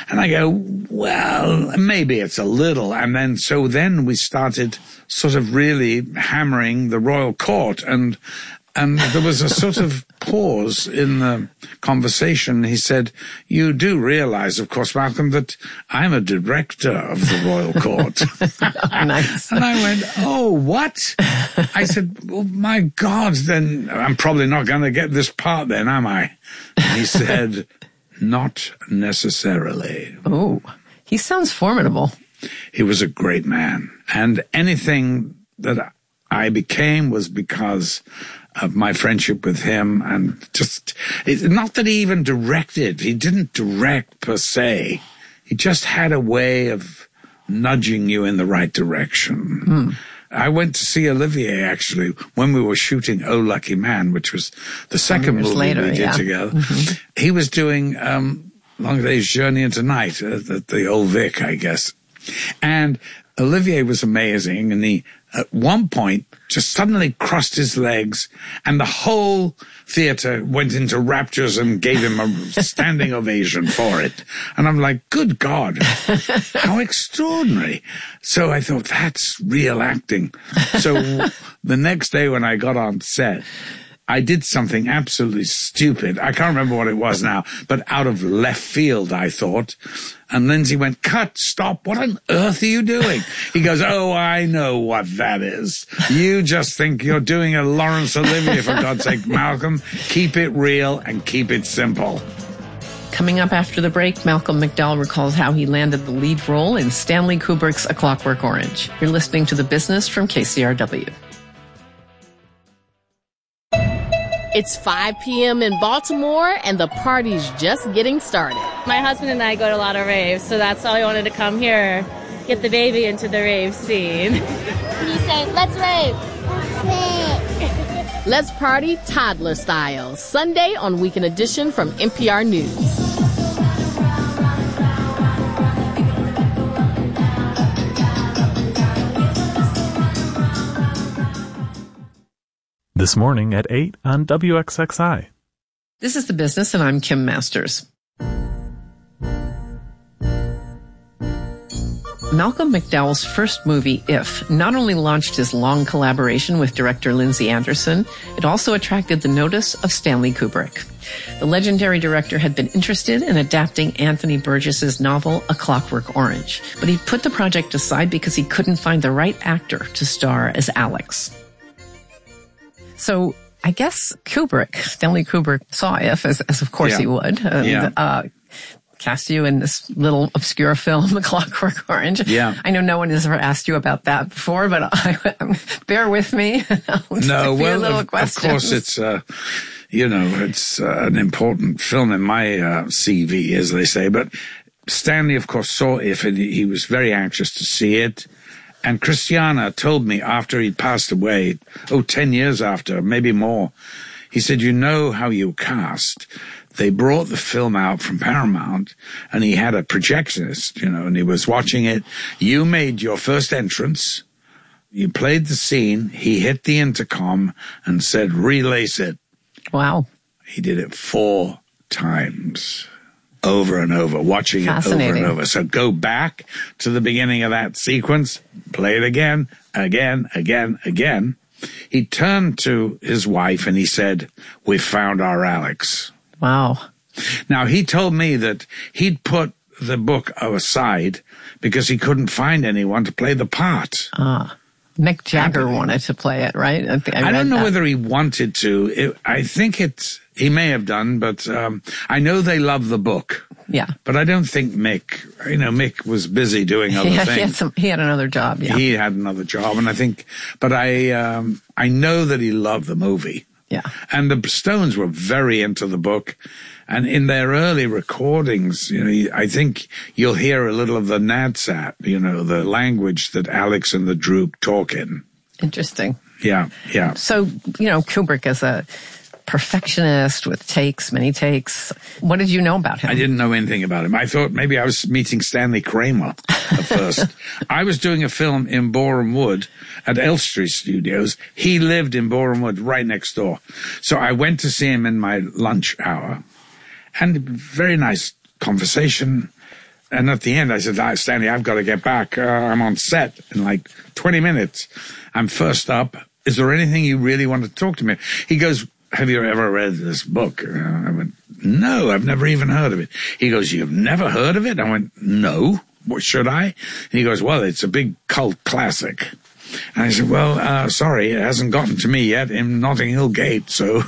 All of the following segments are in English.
And I go, well, maybe it's a little. And then we started sort of really hammering the royal court, and there was a sort of pause in the conversation. He said, you do realize, of course, Malcolm, that I'm a director of the royal court. Nice. And I went, oh, what? I said, well, my God, then I'm probably not going to get this part then, am I? And he said, not necessarily. Oh, he sounds formidable. He was a great man. And anything that I became was because of my friendship with him, and not that he even directed. He didn't direct per se. He just had a way of nudging you in the right direction. I went to see Olivier, actually, when we were shooting Oh Lucky Man, which was the second movie later, we did together. He was doing Long Day's Journey into Night at the Old Vic, I guess. And Olivier was amazing, and he, at one point, just suddenly crossed his legs, and the whole theater went into raptures and gave him a standing ovation for it. And I'm like, good God, how extraordinary. So I thought, that's real acting. So the next day when I got on set, I did something absolutely stupid. I can't remember what it was now, but out of left field, I thought. And Lindsay went, cut, stop. What on earth are you doing? He goes, oh, I know what that is. You just think you're doing a Laurence Olivier, for God's sake, Malcolm. Keep it real and keep it simple. Coming up after the break, Malcolm McDowell recalls how he landed the lead role in Stanley Kubrick's A Clockwork Orange. You're listening to The Business from KCRW. It's 5 p.m. in Baltimore, and the party's just getting started. My husband and I go to a lot of raves, so that's why I wanted to come here, get the baby into the rave scene. Can you say, let's rave? Let's party toddler style, Sunday on Weekend Edition from NPR News. This morning at 8 on WXXI. This is The Business, and I'm Kim Masters. Malcolm McDowell's first movie, If, not only launched his long collaboration with director Lindsay Anderson, it also attracted the notice of Stanley Kubrick. The legendary director had been interested in adapting Anthony Burgess's novel A Clockwork Orange, but he put the project aside because he couldn't find the right actor to star as Alex. So I guess Stanley Kubrick saw If, as of course he would, and cast you in this little obscure film, A Clockwork Orange. Yeah. I know no one has ever asked you about that before, but bear with me. No, well, of course it's, it's an important film in my CV, as they say, but Stanley, of course, saw If, and he was very anxious to see it. And Christiana told me after he'd passed away, 10 years after, maybe more, he said, you know how you cast. They brought the film out from Paramount, and he had a projectionist, and he was watching it. You made your first entrance. You played the scene. He hit the intercom and said, relace it. Wow. He did it 4 times. Over and over, watching it over and over. So go back to the beginning of that sequence, play it again. He turned to his wife and he said, we found our Alex. Wow. Now, he told me that he'd put the book aside because he couldn't find anyone to play the part. Mick Jagger wanted to play it, right? I don't know whether he wanted to. I think he may have done, but I know they love the book. Yeah. But I don't think Mick was busy doing other things. He had another job, yeah. He had another job, and I know that he loved the movie. Yeah. And the Stones were very into the book. And in their early recordings, I think you'll hear a little of the Nadsat, the language that Alex and the Droop talk in. Interesting. Yeah. So, Kubrick is a perfectionist with many takes. What did you know about him? I didn't know anything about him. I thought maybe I was meeting Stanley Kramer at first. I was doing a film in Boreham Wood at Elstree Studios. He lived in Boreham Wood right next door. So I went to see him in my lunch hour. And very nice conversation. And at the end, I said, Stanley, I've got to get back. I'm on set in like 20 minutes. I'm first up. Is there anything you really want to talk to me? He goes, have you ever read this book? I went, no, I've never even heard of it. He goes, you've never heard of it? I went, no. What should I? And he goes, well, it's a big cult classic. And I said, well, sorry, it hasn't gotten to me yet in Notting Hill Gate. So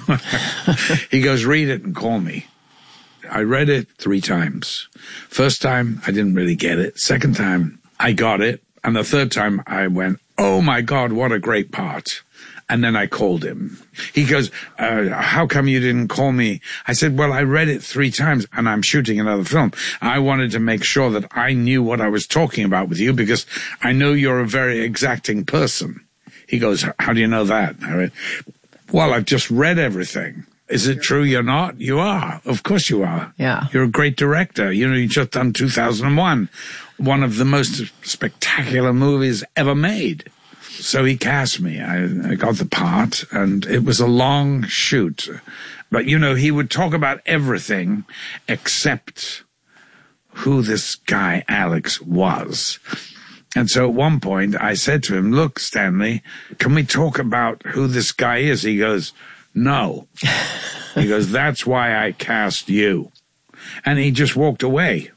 he goes, read it and call me. I read it 3 times. First time, I didn't really get it. Second time, I got it. And the third time, I went, oh, my God, what a great part. And then I called him. He goes, how come you didn't call me? I said, well, I read it 3 times, and I'm shooting another film. I wanted to make sure that I knew what I was talking about with you because I know you're a very exacting person. He goes, how do you know that? I went, well, I've just read everything. Is it true you're not? You are. Of course you are. Yeah. You're a great director. You know, you just done 2001, one of the most spectacular movies ever made. So he cast me. I got the part, and it was a long shoot. But, you know, he would talk about everything except who this guy, Alex, was. And so at one point, I said to him, look, Stanley, can we talk about who this guy is? He goes, no. He goes, that's why I cast you. And he just walked away.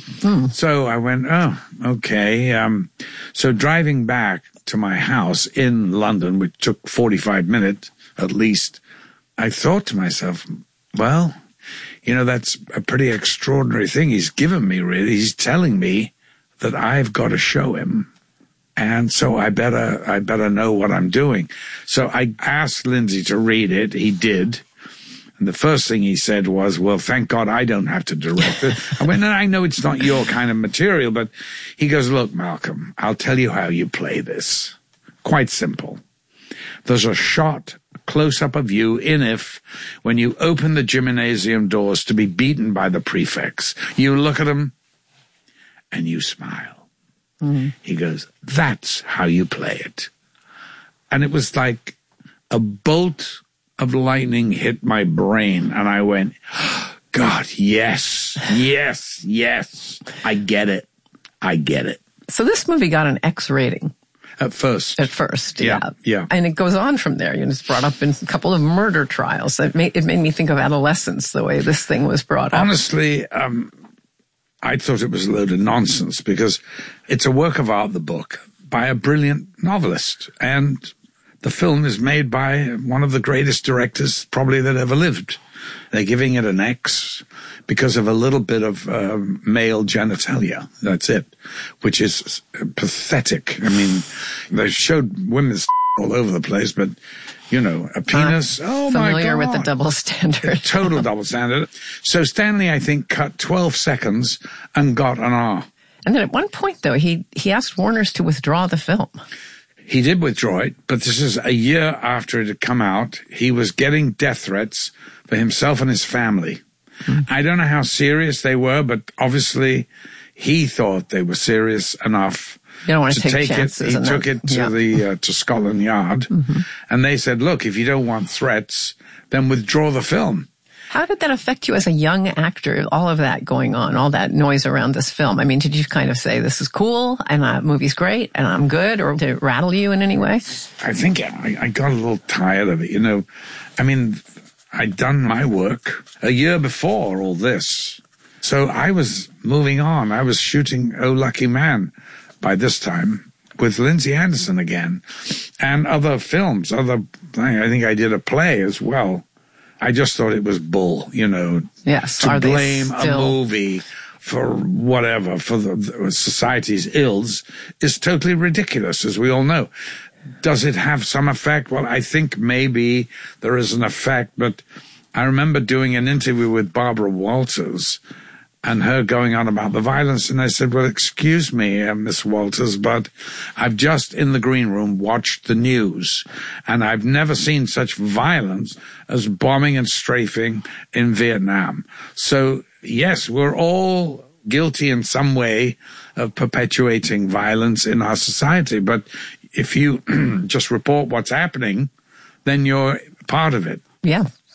So I went, oh, okay. So driving back to my house in London, which took 45 minutes at least, I thought to myself, well, you know, that's a pretty extraordinary thing he's given me, really. He's telling me that I've got to show him. And so I better know what I'm doing. So I asked Lindsay to read it. He did. And the first thing he said was, well, thank God I don't have to direct it. I went, I know it's not your kind of material, but he goes, look, Malcolm, I'll tell you how you play this. Quite simple. There's a shot, close-up of you in If when you open the gymnasium doors to be beaten by the prefects. You look at them and you smile. He goes, that's how you play it. And it was like a bolt of lightning hit my brain, and I went, God, yes, yes, yes. I get it. I get it. So this movie got an X rating. At first, yeah. Yeah. And it goes on from there. You know, it's brought up in a couple of murder trials. It made me think of adolescence, the way this thing was brought up. Honestly, I thought it was a load of nonsense because it's a work of art, the book, by a brilliant novelist. And the film is made by one of the greatest directors probably that ever lived. They're giving it an X because of a little bit of male genitalia. That's it, which is pathetic. I mean, they showed women's all over the place, but, you know, a penis, oh my God. Familiar with the double standard. Total double standard. So Stanley, I think, cut 12 seconds and got an R. And then at one point, though, he asked Warner's to withdraw the film. He did withdraw it, but this is a year after it had come out. He was getting death threats for himself and his family. I don't know how serious they were, but obviously he thought they were serious enough. You don't want to take chances. He took it to to Scotland Yard, and they said, look, if you don't want threats, then withdraw the film. How did that affect you as a young actor, all of that going on, all that noise around this film? I mean, did you kind of say, this is cool, and the movie's great, and I'm good, or did it rattle you in any way? I think I got a little tired of it, you know. I mean, I'd done my work a year before all this. So I was moving on. I was shooting Oh Lucky Man by this time with Lindsay Anderson again, and other films, I think I did a play as well. I just thought it was bull, you know. Yes. To blame a movie for whatever, for the society's ills, is totally ridiculous, as we all know. Does it have some effect? Well, I think maybe there is an effect, but I remember doing an interview with Barbara Walters and her going on about the violence, and I said, well, excuse me, Miss Walters, but I've just in the green room watched the news, and I've never seen such violence as bombing and strafing in Vietnam. So, yes, we're all guilty in some way of perpetuating violence in our society, but if you just report what's happening, then you're part of it. Yeah.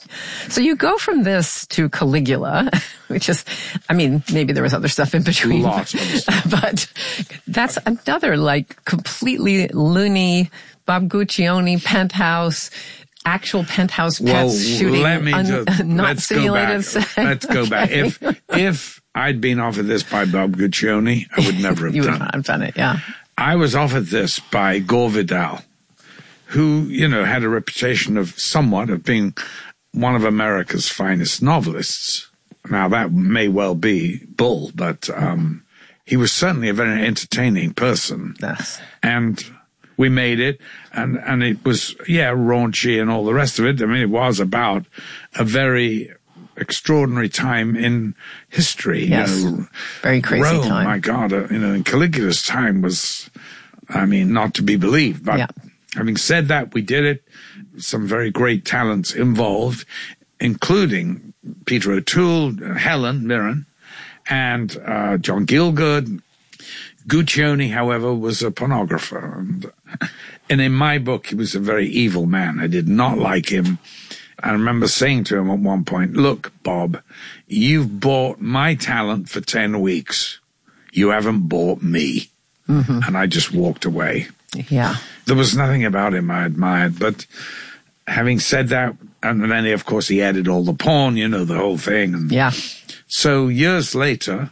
So you go from this to Caligula, which is, I mean, maybe there was other stuff in between. Lots of stuff. But that's another like completely loony Bob Guccione Penthouse, actual Penthouse Pets shooting, not simulated sex. Let's go back. If I'd been offered this by Bob Guccione, I would never have You done would not have done it, yeah. I was offered this by Gore Vidal, who, you know, had a reputation of somewhat of being one of America's finest novelists. Now, that may well be bull, but he was certainly a very entertaining person. Yes. And we made it, and it was, raunchy and all the rest of it. I mean, it was about a very extraordinary time in history. Yes. You know, very crazy Rome, time. my God, in Caligula's time was, I mean, not to be believed. But having said that, we did it. Some very great talents involved, including Peter O'Toole, Helen Mirren, and John Gielgud. Guccione, however, was a pornographer. And in my book, he was a very evil man. I did not like him. I remember saying to him at one point, look, Bob, you've bought my talent for 10 weeks. You haven't bought me. Mm-hmm. And I just walked away. Yeah. There was nothing about him I admired. But having said that, and then, of course, he added all the porn, you know, the whole thing. And yeah. So years later,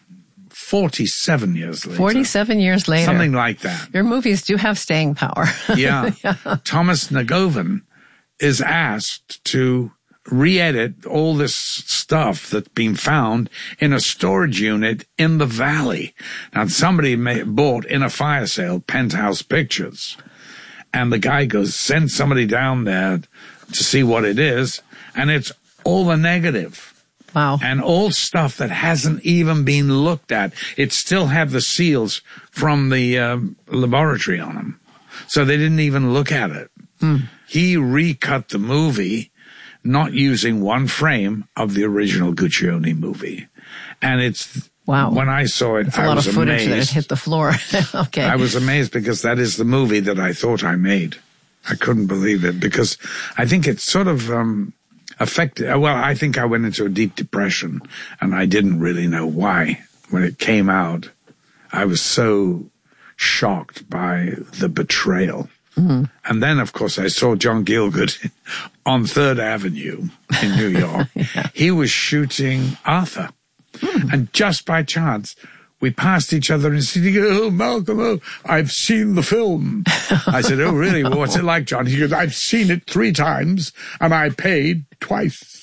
47 years later. 47 years later. Something like that. Your movies do have staying power. Yeah. Thomas Nagovan is asked to re-edit all this stuff that's been found in a storage unit in the valley. Now, somebody bought in a fire sale Penthouse Pictures. And the guy goes, send somebody down there to see what it is. And it's all the negative. Wow. And all stuff that hasn't even been looked at. It still had the seals from the laboratory on them. So they didn't even look at it. He recut the movie, not using one frame of the original Guccione movie. And it's, wow. When I saw it, it's a I lot was of footage amazed. that had hit the floor. Okay. I was amazed because that is the movie that I thought I made. I couldn't believe it because I think it sort of affected, well, I think I went into a deep depression and I didn't really know why. When it came out, I was so shocked by the betrayal. Mm-hmm. And then, of course, I saw John Gielgud on 3rd Avenue in New York. Yeah. He was shooting Arthur. And just by chance, we passed each other and said, oh, Malcolm, I've seen the film. I said, oh, really? Well, what's it like, John? He goes, I've seen it 3 times and I paid twice.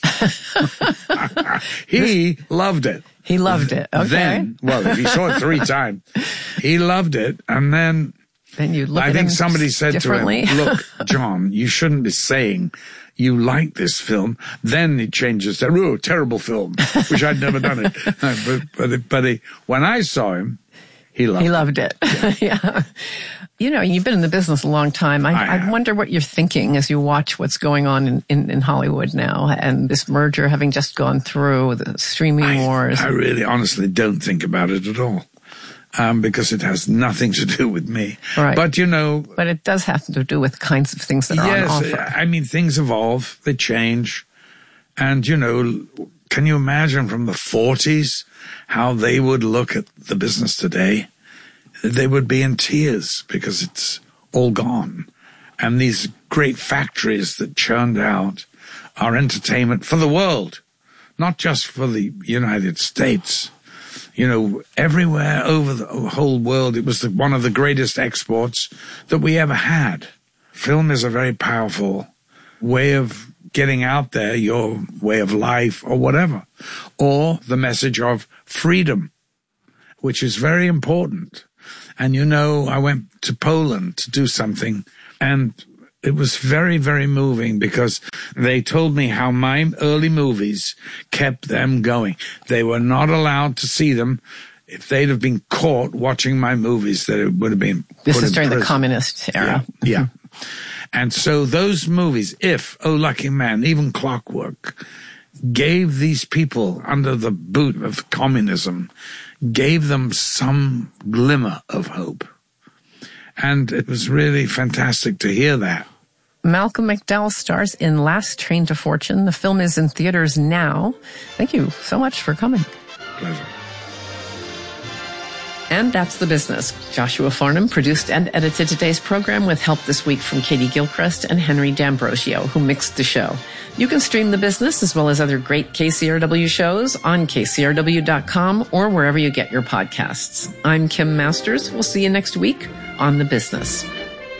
He loved it. He loved it. Okay. Then, well, if he saw it 3 times, he loved it. And then you look I at think him somebody said to him, look, John, you shouldn't be saying you like this film. Then he changes to, oh, terrible film. Wish I'd never done it. But when I saw him, he loved it. Yeah. You know, you've been in the business a long time. I wonder what you're thinking as you watch what's going on in Hollywood now and this merger having just gone through, the streaming wars. I really honestly don't think about it at all. Because it has nothing to do with me. Right. But, you know... But it does have to do with kinds of things that are on offer. Yes, I mean, things evolve, they change. And, you know, can you imagine from the 40s how they would look at the business today? They would be in tears because it's all gone. And these great factories that churned out our entertainment for the world, not just for the United States. You know, everywhere over the whole world, it was one of the greatest exports that we ever had. Film is a very powerful way of getting out there, your way of life or whatever. Or the message of freedom, which is very important. And, you know, I went to Poland to do something, and it was very, very moving because they told me how my early movies kept them going. They were not allowed to see them. If they'd have been caught watching my movies, that it would have been This is during the communist era. Yeah. And so those movies, If, Oh Lucky Man, even Clockwork, gave these people under the boot of communism, gave them some glimmer of hope. And it was really fantastic to hear that. Malcolm McDowell stars in Last Train to Fortune. The film is in theaters now. Thank you so much for coming. Pleasure. And that's The Business. Joshua Farnham produced and edited today's program with help this week from Katie Gilchrist and Henry D'Ambrosio, who mixed the show. You can stream The Business as well as other great KCRW shows on kcrw.com or wherever you get your podcasts. I'm Kim Masters. We'll see you next week on The Business.